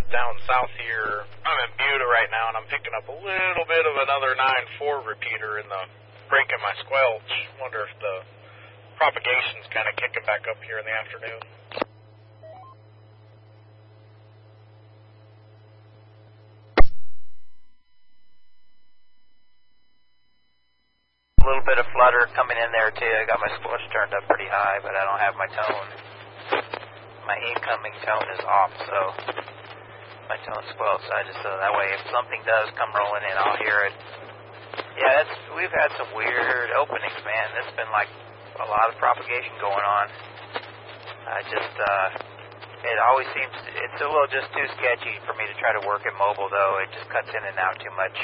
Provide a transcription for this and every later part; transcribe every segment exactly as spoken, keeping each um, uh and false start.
down south here. I'm in Buda right now, and I'm picking up a little bit of another nine four repeater in the break in my squelch. Wonder if the propagation's kind of kicking back up here in the afternoon. A little bit of flutter coming in there too. I got my squelch turned up pretty high, but I don't have my tone. My incoming tone is off, so my tone squelch. So I just so that way, if something does come rolling in, I'll hear it. Yeah, that's, we've had some weird openings, man. There's been like a lot of propagation going on. I just, uh, it always seems, it's a little just too sketchy for me to try to work it mobile, though. It just cuts in and out too much.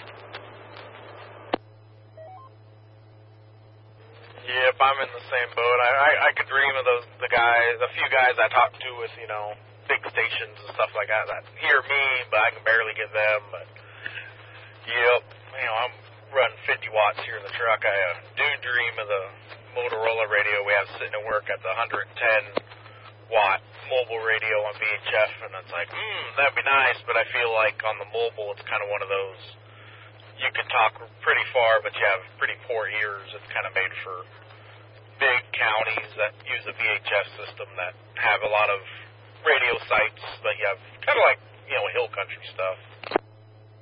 Yep, I'm in the same boat. I, I I could dream of those the guys, a few guys I talk to with, you know, big stations and stuff like that that hear me, but I can barely get them. But yep, you know, I'm running fifty watts here in the truck. I uh, do dream of the Motorola radio we have sitting at work at the one hundred ten watt mobile radio on V H F, and it's like, hmm, that'd be nice. But I feel like on the mobile, it's kind of one of those. You can talk pretty far, but you have pretty poor ears. It's kind of made for big counties that use a V H F system that have a lot of radio sites, but you have kind of like, you know, hill country stuff.